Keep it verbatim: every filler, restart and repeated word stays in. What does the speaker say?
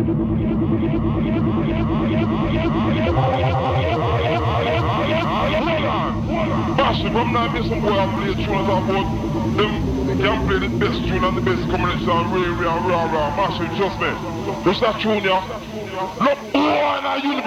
Massive, I'm not missing boy, I play a tune about them can play the best tune and the best combination and real, real, raw, raw. Massive, just me. What's that tune, yeah? Look, boy, in our universe.